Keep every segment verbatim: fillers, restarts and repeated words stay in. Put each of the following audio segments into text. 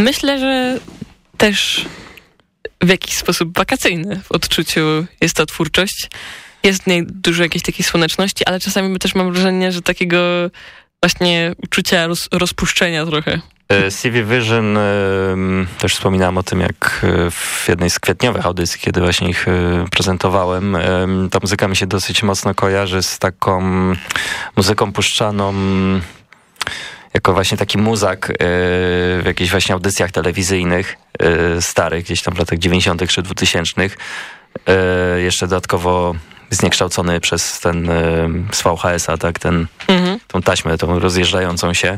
Myślę, że też w jakiś sposób wakacyjny w odczuciu jest ta twórczość. Jest w niej dużo jakiejś takiej słoneczności, ale czasami też mam wrażenie, że takiego właśnie uczucia roz, rozpuszczenia trochę. C V Vision, też wspominałem o tym, jak w jednej z kwietniowych audycji, kiedy właśnie ich prezentowałem, ta muzyka mi się dosyć mocno kojarzy z taką muzyką puszczaną jako właśnie taki muzak w jakichś właśnie audycjach telewizyjnych starych, gdzieś tam w latach dziewięćdziesiątych czy dwutysięcznych. Jeszcze dodatkowo zniekształcony przez ten z V H S a, tak, ten, mhm. tą taśmę, tą rozjeżdżającą się.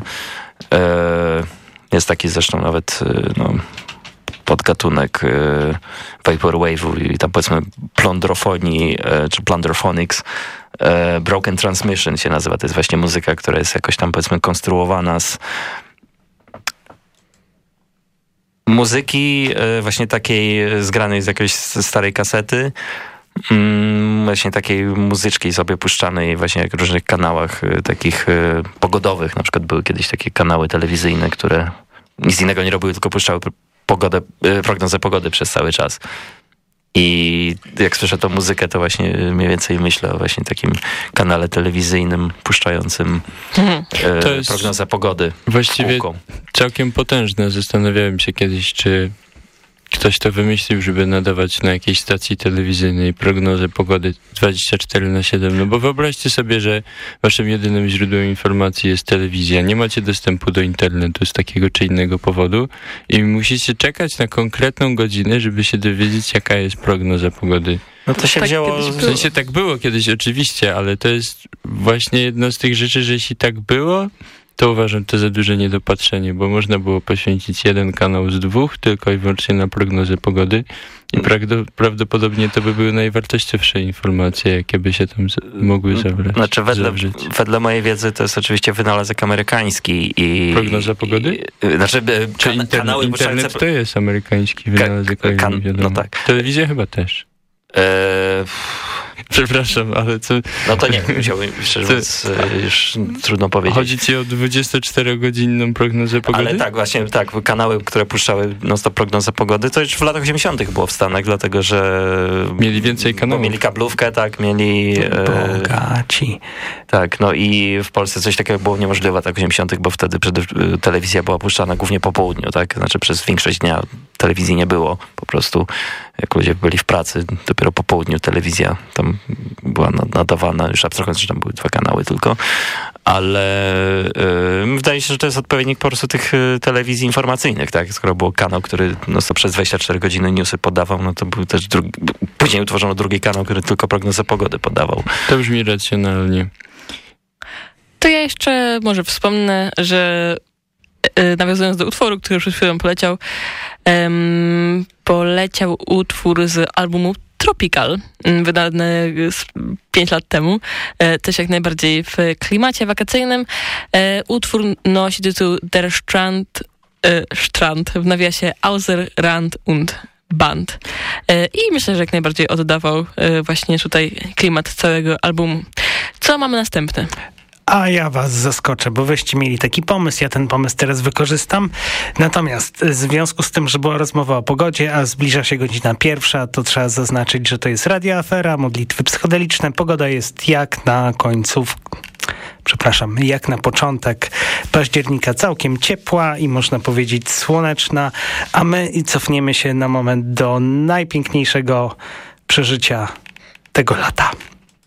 Jest taki zresztą nawet no, podgatunek Vaporwave'u i tam powiedzmy plądrofonii, czy plunderphonics. Broken Transmission się nazywa. To jest właśnie muzyka, która jest jakoś tam powiedzmy konstruowana z muzyki właśnie takiej zgranej z jakiejś starej kasety. Właśnie takiej muzyczki sobie puszczanej właśnie w różnych kanałach takich pogodowych. Na przykład były kiedyś takie kanały telewizyjne, które nic innego nie robiły, tylko puszczały pogodę, prognozę pogody przez cały czas. I jak słyszę tą muzykę, to właśnie mniej więcej myślę o właśnie takim kanale telewizyjnym puszczającym hmm. to jest prognozę pogody. Właściwie kółką. Całkiem potężne. Zastanawiałem się kiedyś, czy ktoś to wymyślił, żeby nadawać na jakiejś stacji telewizyjnej prognozę pogody dwadzieścia cztery na siedem. No bo wyobraźcie sobie, że waszym jedynym źródłem informacji jest telewizja. Nie macie dostępu do internetu z takiego czy innego powodu i musicie czekać na konkretną godzinę, żeby się dowiedzieć, jaka jest prognoza pogody. No to się tak wzięło... było. W sensie tak było kiedyś oczywiście, ale to jest właśnie jedna z tych rzeczy, że jeśli tak było, to uważam to za duże niedopatrzenie, bo można było poświęcić jeden kanał z dwóch tylko i wyłącznie na prognozę pogody i prawdopodobnie to by były najwartościowsze informacje, jakie by się tam z- mogły zawrzeć. Znaczy wedle, wedle mojej wiedzy to jest oczywiście wynalazek amerykański i... Prognoza pogody? I, znaczy Czy kan- internet, kanały internet puszczające... to jest amerykański wynalazek, Ka- kan- nie wiadomo. no tak. Telewizja chyba też. E... Przepraszam, ale co... No to nie, musiałbym, szczerze mówiąc, już trudno powiedzieć. Chodzi ci o dwudziestoczterogodzinną prognozę pogody? Ale tak, właśnie tak, kanały, które puszczały non-stop prognozę pogody, to już w latach osiemdziesiątych było w Stanach, dlatego że... Mieli więcej kanałów. Mieli kablówkę, tak, mieli... Bogaci. E, tak, no i w Polsce coś takiego było niemożliwe w latach osiemdziesiątych, bo wtedy telewizja była puszczana głównie po południu, tak, znaczy przez większość dnia telewizji nie było, po prostu jak ludzie byli w pracy, dopiero po południu telewizja tam była nadawana, już abstrahując, że tam były dwa kanały tylko, ale yy, wydaje się, że to jest odpowiednik po prostu tych y, telewizji informacyjnych, tak? Skoro był kanał, który no, to przez dwadzieścia cztery godziny newsy podawał, no to był też drugi, później utworzono drugi kanał, który tylko prognozę pogody podawał. To brzmi racjonalnie. To ja jeszcze może wspomnę, że yy, nawiązując do utworu, który przed chwilą poleciał, yy, poleciał utwór z albumu Tropical, wydany pięć lat temu, też jak najbardziej w klimacie wakacyjnym. Utwór nosi tytuł Der Strand, Strand w nawiasie Außer Rand und Band. I myślę, że jak najbardziej oddawał właśnie tutaj klimat całego albumu. Co mamy następne? A ja was zaskoczę, bo wyście mieli taki pomysł, ja ten pomysł teraz wykorzystam. Natomiast w związku z tym, że była rozmowa o pogodzie, a zbliża się godzina pierwsza, to trzeba zaznaczyć, że to jest Radio Afera, modlitwy psychodeliczne. Pogoda jest jak na końców, przepraszam, jak na początek października całkiem ciepła i można powiedzieć słoneczna, a my cofniemy się na moment do najpiękniejszego przeżycia tego lata.